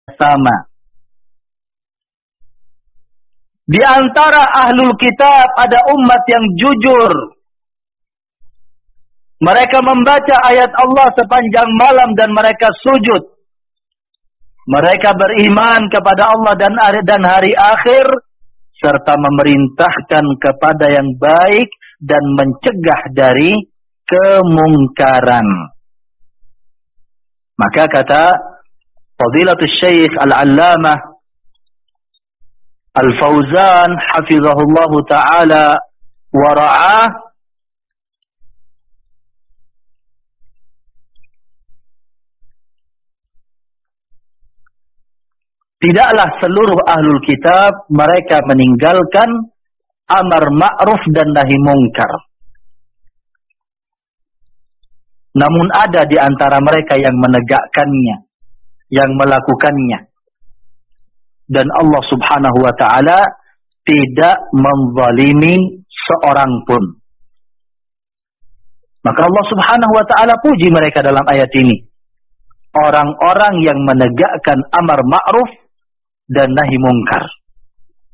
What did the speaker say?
sama. Di antara ahlul kitab ada umat yang jujur. Mereka membaca ayat Allah sepanjang malam dan mereka sujud. Mereka beriman kepada Allah dan hari akhir, serta memerintahkan kepada yang baik dan mencegah dari kemungkaran. Maka kata Fadilatul Syekh Al-Allamah Al-Fauzan hafizahullahu ta'ala wa ra'ah, tidaklah seluruh ahlul kitab mereka meninggalkan amar ma'ruf dan nahi mungkar. Namun ada di antara mereka yang menegakkannya, yang melakukannya. Dan Allah subhanahu wa ta'ala tidak menzalimi seorang pun. Maka Allah subhanahu wa ta'ala puji mereka dalam ayat ini. Orang-orang yang menegakkan amar ma'ruf dan nahi mungkar.